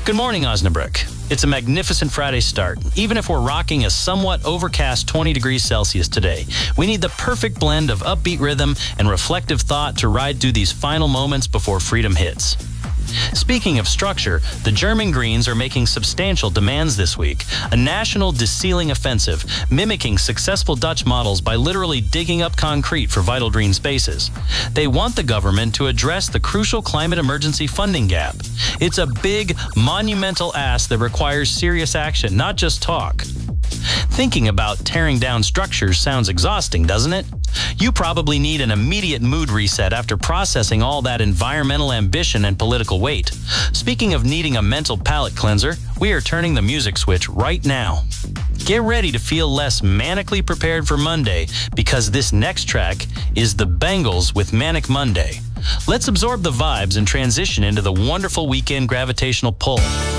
Good morning, Osnabrück. It's a magnificent Friday start. Even if we're rocking a somewhat overcast 20 degrees Celsius today, we need the perfect blend of upbeat rhythm and reflective thought to ride through these final moments before freedom hits. Speaking of structure, the German Greens are making substantial demands this week, a national desealing offensive, mimicking successful Dutch models by literally digging up concrete for vital green spaces. They want the government to address the crucial climate emergency funding gap. It's a big, monumental ask that requires serious action, not just talk. Thinking about tearing down structures sounds exhausting, doesn't it? You probably need an immediate mood reset after processing all that environmental ambition and political weight. Speaking of needing a mental palate cleanser, we are turning the music switch right now. Get ready to feel less manically prepared for Monday, because this next track is The Bangles with Manic Monday. Let's absorb the vibes and transition into the wonderful weekend gravitational pull.